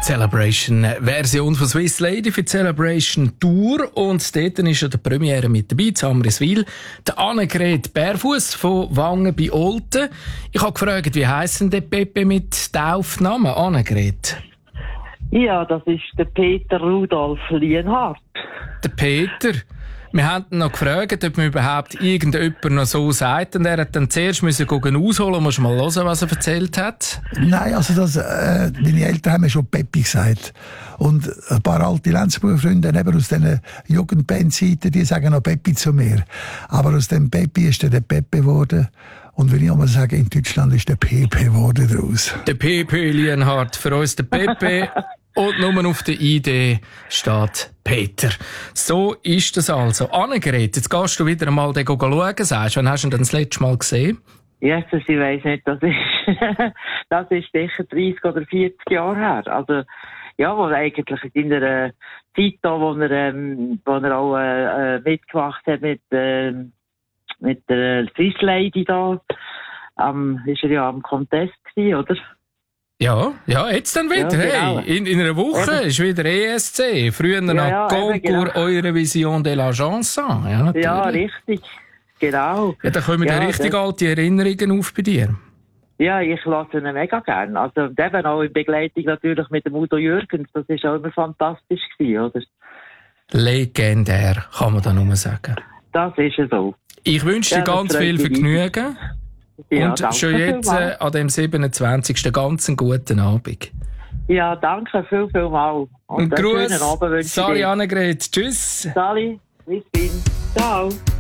Celebration-Version von Swiss Lady für die Celebration Tour. Und dort ist ja der Premiere mit dabei, in Amriswil, der Annegret Bärfuss von Wangen bei Olten. Ich habe gefragt, wie heisst denn der Pepe mit Taufnamen, Annegret? Ja, das ist der Peter Rudolf Lienhardt. Der Peter. Wir haben ihn noch gefragt, ob man überhaupt irgendjemand noch so sagt. Und er hat dann zuerst ausholen. Musst du mal hören, was er erzählt hat? Nein, also meine Eltern haben mir schon Peppi gesagt. Und ein paar alte Lenzburger-Freunde aus diesen Jugendbandzeiten, die sagen noch Peppi zu mir. Aber aus dem Peppi ist der Pepe geworden. Und wenn ich auch mal sage, in Deutschland ist der Pepe geworden daraus. Der Pepe Lienhardt, für uns der Pepe. Und nur auf der Idee steht Peter. So ist das also. Annegret, jetzt gehst du wieder einmal schauen, sagst du. Wann hast du ihn das letzte Mal gesehen? Jesus, ich weiss nicht, das ist sicher 30 oder 40 Jahre her. Also, ja, wo eigentlich in der Zeit da, wo er auch mitgemacht hat mit der Swiss Lady da, ist er ja am Contest gewesen, oder? Ja, jetzt dann wieder. Ja, genau. Hey, in einer Woche ist wieder ESC. Früher noch Concours Eurovision de la Chanson. Ja, natürlich. Ja, richtig. Genau. Ja, da kommen ja richtig alte Erinnerungen auf bei dir. Ja, ich lasse ihn mega gern. Also, eben auch in Begleitung natürlich mit dem Udo Jürgens. Das war auch immer fantastisch gewesen, oder? Legendär, kann man da nur sagen. Das ist es so. Ich wünsche dir ganz viel Vergnügen. Ja, und schon jetzt an dem 27. ganz einen guten Abend. Ja, danke viel mal. Und Gruß, Sali Annegret. Tschüss. Sali, bis dann. Ciao.